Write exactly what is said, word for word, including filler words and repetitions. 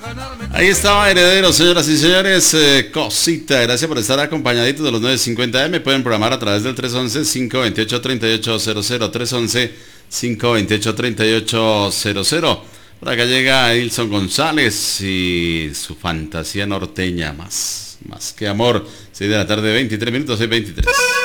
Ahí estaba Heredero, señoras y señores. Eh, cosita, gracias por estar acompañaditos de los nueve cincuenta eme. Pueden programar a través del tres once, cinco veintiocho, treinta y ocho cero cero. tres once, cinco veintiocho, treinta y ocho cero cero. Por acá llega Edilson González y su fantasía norteña, más, más que amor. seis de la tarde, veintitrés minutos, seis veintitrés.